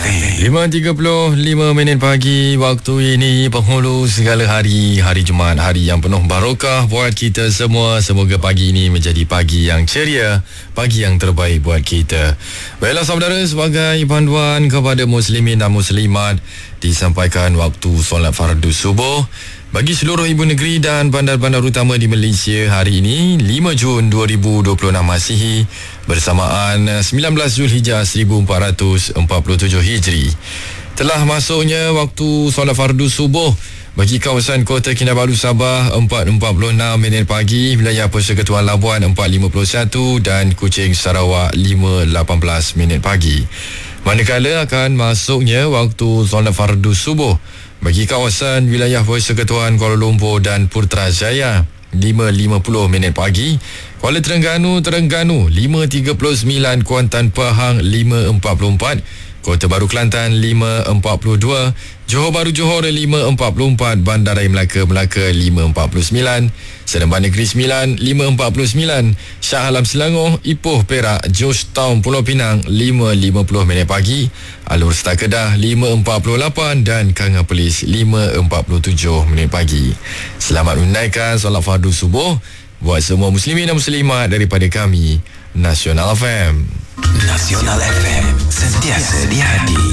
FM. 5.35 minit pagi. Waktu ini penghulu segala hari, hari Jumaat, hari yang penuh barokah buat kita semua. Semoga pagi ini menjadi pagi yang ceria, pagi yang terbaik buat kita. Baiklah saudara, sebagai panduan kepada muslimin dan muslimat, disampaikan waktu solat fardu subuh bagi seluruh ibu negeri dan bandar-bandar utama di Malaysia hari ini 5 Jun 2026 Masihi bersamaan 19 Zulhijjah 1447 Hijri. Telah masuknya waktu solat fardu subuh bagi kawasan Kota Kinabalu Sabah 4.46 minit pagi, wilayah Persekutuan Labuan 4.51 dan Kuching Sarawak 5.18 minit pagi. Manakala akan masuknya waktu solat fardu subuh bagi kawasan wilayah Persekutuan Kuala Lumpur dan Putrajaya 5.50 minit pagi, Kuala Terengganu 5.39, Kuantan Pahang 5.44, Kota Baru Kelantan 5.42, Johor Bahru Johor 5.44, Bandaraya Melaka 5.49, Seremban Negeri 5.49, Shah Alam Selangor, Ipoh Perak, Georgetown Pulau Pinang 5.50 minit pagi, Alor Star Kedah 5.48 dan Kanga Perlis 5.47 minit pagi. Selamat menunaikan solat fardu subuh buat semua muslimin dan muslimat daripada kami, Nasional FM. Nasional FM, sentiasa di hati.